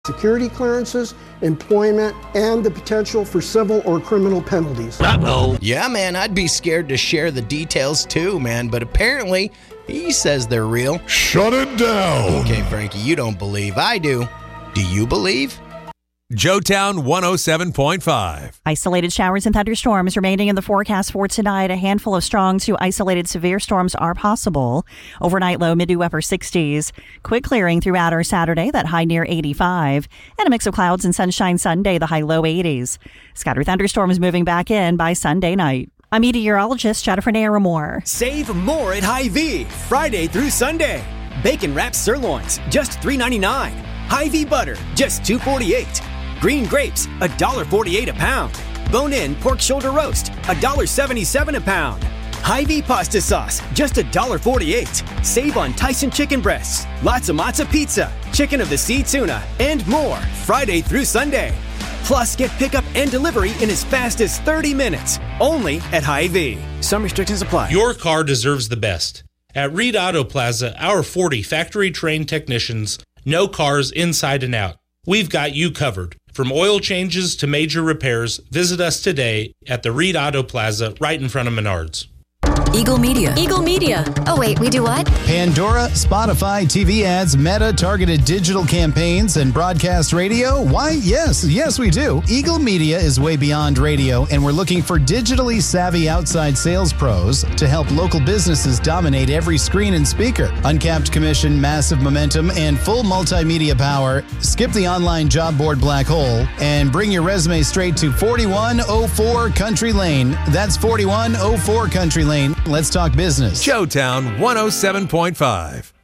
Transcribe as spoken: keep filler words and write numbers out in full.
security clearances, employment, and the potential for civil or criminal penalties. Uh-oh. Yeah, man, I'd be scared to share the details too, man, but apparently he says they're real. Shut it down. Okay, Frankie, you don't believe. I do. Do you believe? Joetown one oh seven point five. Isolated showers and thunderstorms remaining in the forecast for tonight. A handful of strong to isolated severe storms are possible. Overnight low mid to upper sixties. Quick clearing throughout our Saturday, that high near eighty-five. And a mix of clouds and sunshine Sunday, the high low eighties. Scattered thunderstorms moving back in by Sunday night. I'm meteorologist Jennifer Naramore. Save more at Hy-Vee, Friday through Sunday. Bacon wrapped sirloins, just three ninety-nine. Hy-Vee butter, just two forty-eight. Green grapes, one dollar forty-eight a pound. Bone-in pork shoulder roast, one dollar seventy-seven a pound. Hy-Vee pasta sauce, just one dollar forty-eight. Save on Tyson chicken breasts, lots of matzo pizza, chicken of the sea tuna, and more Friday through Sunday. Plus, get pickup and delivery in as fast as thirty minutes, only at Hy-Vee. Some restrictions apply. Your car deserves the best. At Reed Auto Plaza, our forty factory-trained technicians know cars inside and out. We've got you covered. From oil changes to major repairs, visit us today at the Reed Auto Plaza right in front of Menards. Eagle Media. Eagle Media. Oh, wait, we do what? Pandora, Spotify, T V ads, Meta, targeted digital campaigns, and broadcast radio? Why, yes, yes, we do. Eagle Media is way beyond radio, and we're looking for digitally savvy outside sales pros to help local businesses dominate every screen and speaker. Uncapped commission, massive momentum, and full multimedia power. Skip the online job board black hole and bring your resume straight to forty-one oh four Country Lane. That's forty-one oh four Country Lane. Let's talk business. Joetown one oh seven point five.